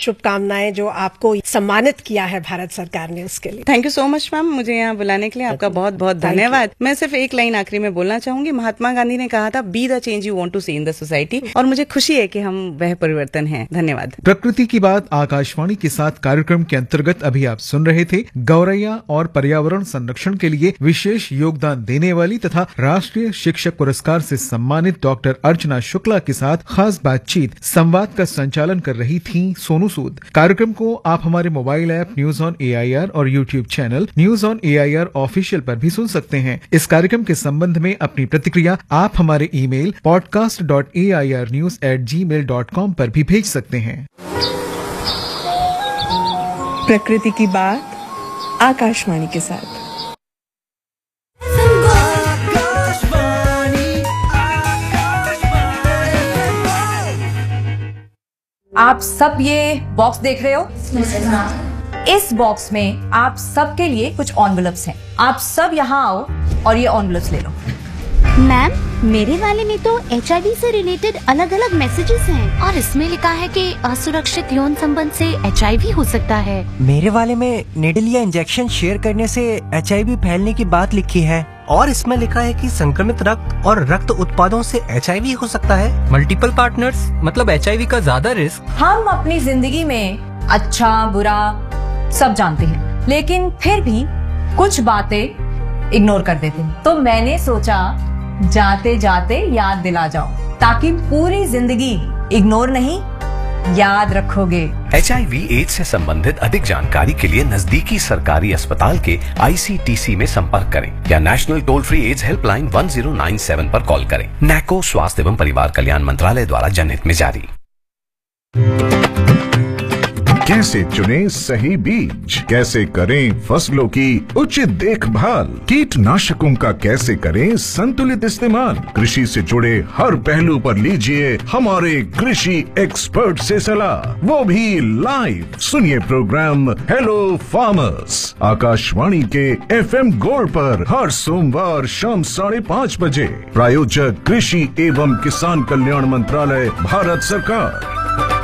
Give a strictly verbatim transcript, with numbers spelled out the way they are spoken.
शुभकामनाएं जो आपको सम्मानित किया है भारत सरकार ने, उसके लिए। Thank you so much ma'am, मुझे यहाँ बुलाने के लिए आपका बहुत बहुत धन्यवाद। मैं सिर्फ एक लाइन आखिरी में बोलना चाहूंगी। महात्मा गांधी ने कहा था, be the change you want to C in the society, और मुझे खुशी है कि हम वह परिवर्तन हैं। धन्यवाद। प्रकृति की बात आकाशवाणी के साथ कार्यक्रम के अंतर्गत अभी आप सुन रहे थे गौरैया और पर्यावरण संरक्षण के लिए विशेष योगदान देने वाली तथा राष्ट्रीय शिक्षक पुरस्कार से सम्मानित डॉक्टर अर्चना शुक्ला के साथ खास बातचीत। संवाद का संचालन कर रही थी सोनू सूद। कार्यक्रम को आप हमारे mobile app news on AIR और YouTube channel news on AIR official पर भी सुन सकते हैं। इस कार्यक्रम के संबंध में अपनी प्रतिक्रिया आप हमारे email podcast dot A I R news at ji mail dot com पर भी भेज सकते हैं। प्रकृति की बात आकाशवाणी के साथ। आप सब ये बॉक्स देख रहे हो? इस बॉक्स में आप सबके लिए कुछ एनवेलप्स हैं। आप सब यहाँ आओ और ये एनवेलप्स ले लो। मैम, मेरे वाले में तो एच आई वी से रिलेटेड अलग अलग मैसेजेस हैं और इसमें लिखा है कि असुरक्षित यौन संबंध से एच आई वी हो सकता है। मेरे वाले में निडल या इंजेक्शन शेयर करने से एच आई वी फैलने की बात लिखी है और इसमें लिखा है कि संक्रमित रक्त और रक्त उत्पादों से एच आई वी हो सकता है। मल्टीपल पार्टनर्स मतलब एच आई वी का ज्यादा रिस्क। हम अपनी जिंदगी में अच्छा बुरा सब जानते हैं, लेकिन फिर भी कुछ बातें इग्नोर कर देते हैं। तो मैंने सोचा जाते जाते याद दिला जाओ, ताकि पूरी जिंदगी इग्नोर नहीं याद रखोगे। एच आई वी एड्स से संबंधित अधिक जानकारी के लिए नजदीकी सरकारी अस्पताल के आई सी टी सी में संपर्क करें या national toll free ads helpline one zero nine seven पर कॉल करें। नैको स्वास्थ्य एवं परिवार कल्याण मंत्रालय द्वारा जनहित में जारी। कैसे चुनें सही बीज, कैसे करें फसलों की उचित देखभाल, कीटनाशकों का कैसे करें संतुलित इस्तेमाल, कृषि से जुड़े हर पहलू पर लीजिए हमारे कृषि एक्सपर्ट से सलाह, वो भी लाइव। सुनिए प्रोग्राम हेलो फार्मर्स आकाशवाणी के एफ एम गोल्ड पर हर सोमवार शाम साढ़े पाँच बजे। प्रायोजक कृषि एवं किसान कल्याण मंत्रालय, भारत सरकार।